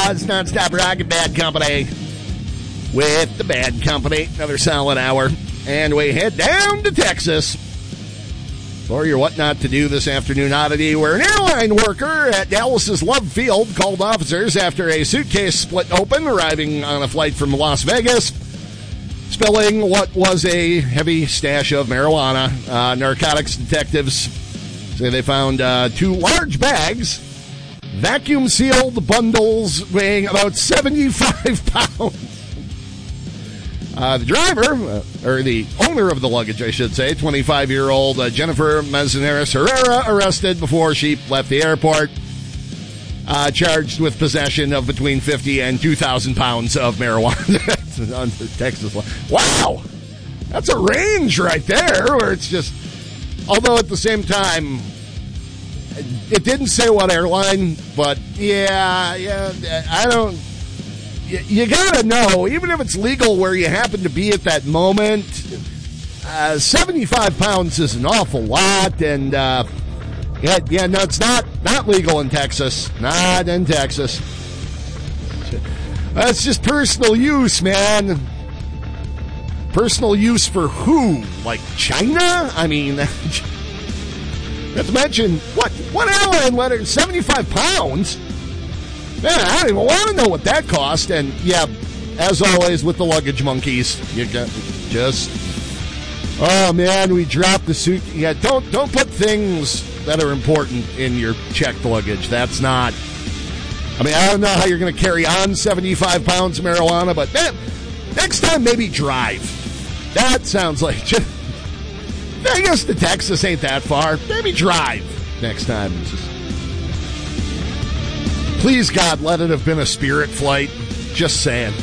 It's Nonstop Rocket Bad Company with the Bad Company. Another solid hour. And we head down to Texas for your What Not to Do this afternoon oddity, where an airline worker at Dallas's Love Field called officers after a suitcase split open arriving on a flight from Las Vegas, spilling what was a heavy stash of marijuana. Narcotics detectives say they found 2 large bags, vacuum-sealed bundles weighing about 75 pounds. The driver, or the owner of the luggage, I should say, 25-year-old Jennifer Manzanares Herrera, arrested before she left the airport, charged with possession of between 50 and 2,000 pounds of marijuana under Texas law. Wow! That's a range right there, where it's just, although at the same time, it didn't say what airline, but yeah, I don't... You gotta know, even if it's legal where you happen to be at that moment, 75 pounds is an awful lot, and no, it's not legal in Texas. Not in Texas. That's just personal use, man. Personal use for who? Like China? I mean, not to mention, what airline let her 75 pounds? Man, I don't even want to know what that cost. And, yeah, as always with the luggage monkeys, you got just... Oh, man, we dropped the suit. Yeah, don't put things that are important in your checked luggage. That's not... I mean, I don't know how you're going to carry on 75 pounds of marijuana, but man, next time maybe drive. That sounds like... Vegas to Texas ain't that far. Maybe drive next time. Please, God, let it have been a Spirit flight. Just saying.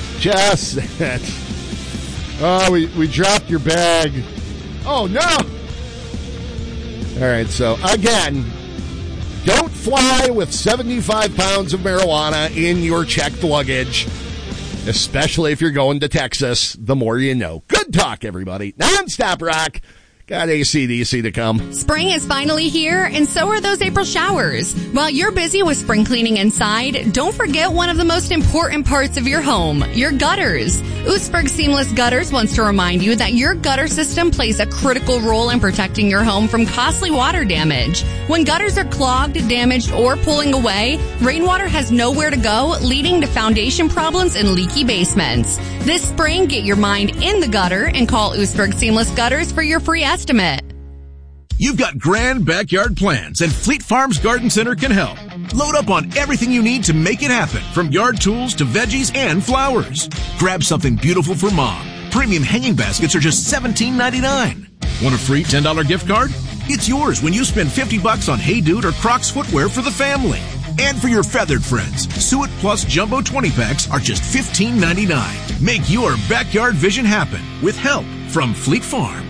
Oh, we dropped your bag. Oh, no. All right, so, again, don't fly with 75 pounds of marijuana in your checked luggage, especially if you're going to Texas. The more you know. Good talk, everybody. Nonstop rock. Got AC/DC to come. Spring is finally here, and so are those April showers. While you're busy with spring cleaning inside, don't forget one of the most important parts of your home, your gutters. Oostburg Seamless Gutters wants to remind you that your gutter system plays a critical role in protecting your home from costly water damage. When gutters are clogged, damaged, or pulling away, rainwater has nowhere to go, leading to foundation problems and leaky basements. This spring, get your mind in the gutter and call Oostburg Seamless Gutters for your free estimate. You've got grand backyard plans, and Fleet Farms Garden Center can help. Load up on everything you need to make it happen, from yard tools to veggies and flowers. Grab something beautiful for Mom. Premium hanging baskets are just $17.99. Want a free $10 gift card? It's yours when you spend $50 on Hey Dude or Crocs footwear for the family. And for your feathered friends, Suet Plus Jumbo 20-packs are just $15.99. Make your backyard vision happen with help from Fleet Farm.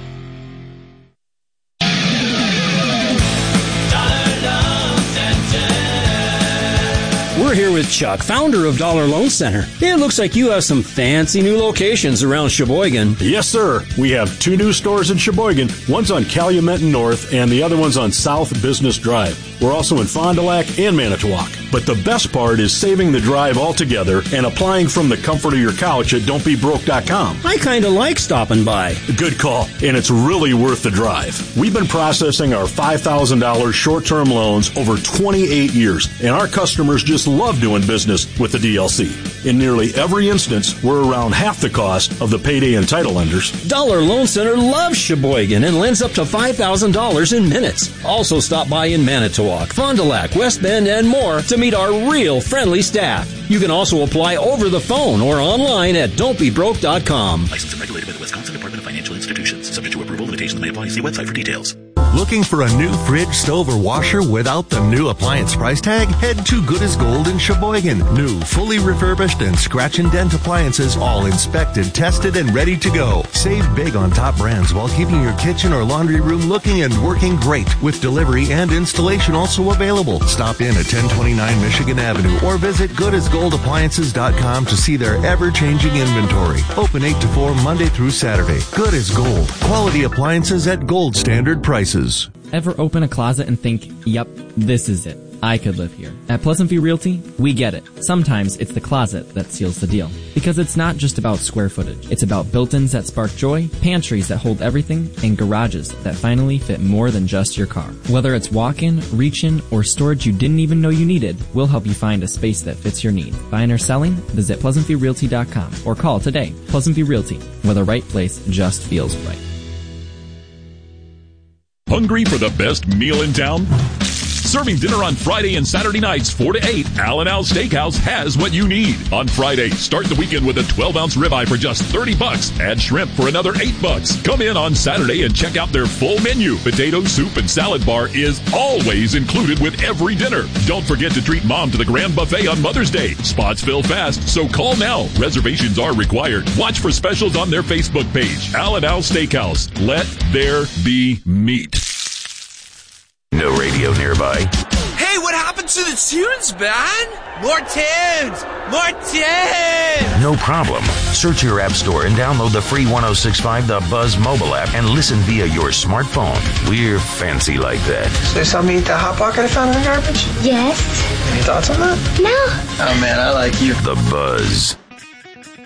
We're here with Chuck, founder of Dollar Loan Center. It looks like you have some fancy new locations around Sheboygan. Yes, sir. We have 2 new stores in Sheboygan. One's on Calumet North, and the other one's on South Business Drive. We're also in Fond du Lac and Manitowoc. But the best part is saving the drive altogether and applying from the comfort of your couch at don'tbebroke.com. I kind of like stopping by. Good call, and it's really worth the drive. We've been processing our $5,000 short-term loans over 28 years, and our customers just love doing business with the DLC. In nearly every instance, we're around half the cost of the payday and title lenders. Dollar Loan Center loves Sheboygan and lends up to $5,000 in minutes. Also stop by in Manitowoc, Fond du Lac, West Bend, and more to meet our real friendly staff. You can also apply over the phone or online at don'tbebroke.com. Licensed and regulated by the Wisconsin Department of Financial Institutions. Subject to approval. Limitations may apply. See website for details. Looking for a new fridge, stove, or washer without the new appliance price tag? Head to Good as Gold in Sheboygan. New, fully refurbished, and scratch and dent appliances, all inspected, tested, and ready to go. Save big on top brands while keeping your kitchen or laundry room looking and working great, with delivery and installation also available. Stop in at 1029 Michigan Avenue or visit goodasgoldappliances.com to see their ever-changing inventory. Open 8 to 4 Monday through Saturday. Good as Gold. Quality appliances at gold standard prices. Ever open a closet and think, yep, this is it. I could live here. At Pleasant View Realty, we get it. Sometimes it's the closet that seals the deal. Because it's not just about square footage. It's about built-ins that spark joy, pantries that hold everything, and garages that finally fit more than just your car. Whether it's walk-in, reach-in, or storage you didn't even know you needed, we'll help you find a space that fits your need. Buying or selling? Visit PleasantViewRealty.com or call today. Pleasant View Realty, where the right place just feels right. Hungry for the best meal in town? Serving dinner on Friday and Saturday nights 4 to 8, Al & Al Steakhouse has what you need. On Friday, start the weekend with a 12-ounce ribeye for just $30. Add shrimp for another $8. Come in on Saturday and check out their full menu. Potato, soup, and salad bar is always included with every dinner. Don't forget to treat Mom to the Grand Buffet on Mother's Day. Spots fill fast, so call now. Reservations are required. Watch for specials on their Facebook page. Al & Al Steakhouse. Let there be meat. No radio nearby. Hey, what happened to the tunes, man? More tunes! More tunes! No problem. Search your app store and download the free 106.5 The Buzz mobile app and listen via your smartphone. We're fancy like that. So you saw me eat that Hot Pocket I found in the garbage? Yes. Any thoughts on that? No. Oh, man, I like you. The Buzz.